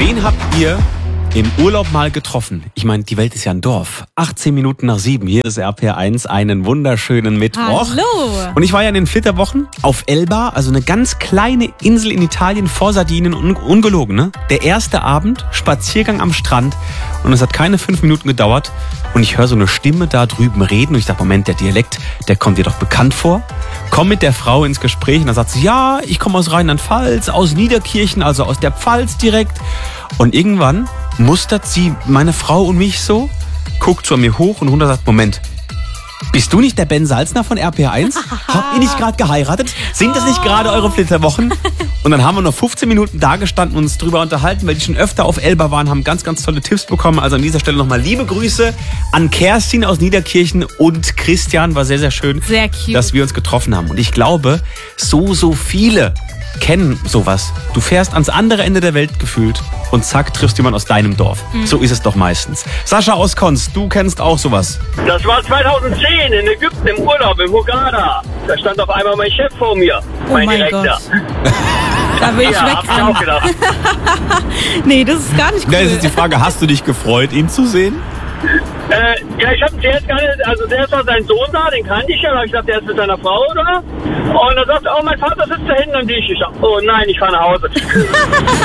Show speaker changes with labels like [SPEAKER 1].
[SPEAKER 1] Wen habt ihr im Urlaub mal getroffen? Ich meine, die Welt ist ja ein Dorf. 18 Minuten nach 7. Hier ist RPR1. Einen wunderschönen Mittwoch.
[SPEAKER 2] Hallo.
[SPEAKER 1] Und ich war ja in den Flitterwochen auf Elba, also eine ganz kleine Insel in Italien vor Sardinien. Ungelogen, ne? Der erste Abend, Spaziergang am Strand. Und es hat keine 5 Minuten gedauert. Und ich höre so eine Stimme da drüben reden. Und ich dachte, Moment, der Dialekt, der kommt dir doch bekannt vor. Komm mit der Frau ins Gespräch. Und dann sagt sie, ja, ich komme aus Rheinland-Pfalz, aus Niederkirchen, also aus der Pfalz direkt. Und irgendwann mustert sie meine Frau und mich so, guckt zu mir hoch und runter und sagt, Moment, bist du nicht der Ben Salzner von RPR1? Habt ihr nicht gerade geheiratet? Sind das nicht gerade eure Flitterwochen? Und dann haben wir noch 15 Minuten da gestanden und uns drüber unterhalten, weil die schon öfter auf Elba waren, haben ganz, ganz tolle Tipps bekommen. Also an dieser Stelle nochmal liebe Grüße an Kerstin aus Niederkirchen und Christian. War sehr, sehr schön,
[SPEAKER 2] Sehr cute,
[SPEAKER 1] dass wir uns getroffen haben. Und ich glaube, so viele kennen sowas. Du fährst ans andere Ende der Welt gefühlt und zack, triffst jemanden aus deinem Dorf. So ist es doch meistens. Sascha aus Konz, du kennst auch sowas.
[SPEAKER 3] Das war 2010 in Ägypten im Urlaub, in Hurghada. Da stand auf einmal mein Chef vor mir,
[SPEAKER 2] Oh mein
[SPEAKER 3] Direktor.
[SPEAKER 2] Gott. Da will ich
[SPEAKER 3] Ja, hab ich auch
[SPEAKER 2] wegrennen.
[SPEAKER 3] gedacht.
[SPEAKER 2] Nee, das ist gar nicht cool.
[SPEAKER 1] Da ist jetzt die Frage, hast du dich gefreut, ihn zu sehen?
[SPEAKER 3] Ja, ich habe zuerst gar nicht, also zuerst war sein Sohn da, den kannte ich ja, da hab ich gedacht, der ist mit seiner Frau da. Und dann sagt er, oh, mein Vater sitzt da hinten am Tisch. Ich sag, oh nein, ich fahre nach Hause.